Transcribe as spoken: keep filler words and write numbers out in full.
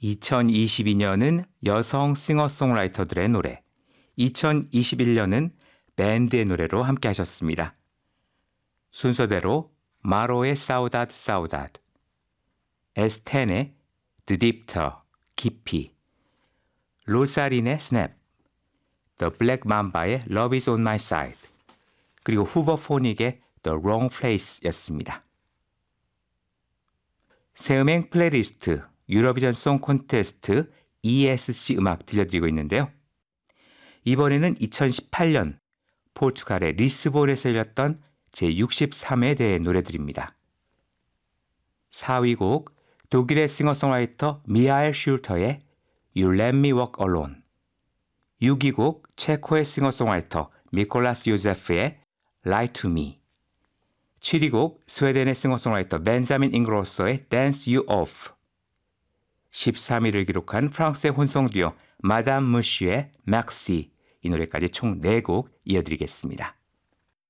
이천이십이 년은 여성 싱어송라이터들의 노래, 이천이십일 년은 밴드의 노래로 함께 하셨습니다. 순서대로 마로의 사우다드 사우다드, 에스텐의 드딥터, 깊이, 로사린의 스냅, The Black Mamba의 Love is on my side, 그리고 후버포닉의 The Wrong Place였습니다. 새음행 플레이리스트 유로비전 송 콘테스트 이에스씨 음악 들려드리고 있는데요. 이번에는 이천십팔 년 포르투갈의 리스본에서 열렸던 제육십삼 회 대회 노래들입니다. 사 위 곡 독일의 싱어송라이터 미하엘 슐터의 You Let Me Walk Alone, 육 위 곡 체코의 싱어송라이터 미콜라스 요제프의 Lie to Me, 칠 위 곡 스웨덴의 싱어송라이터 벤자민 잉그로서의 Dance You Off, 십삼 위를 기록한 프랑스의 혼성 듀오 마담 무쉬의 Maxi, 이 노래까지 총 네 곡 이어드리겠습니다.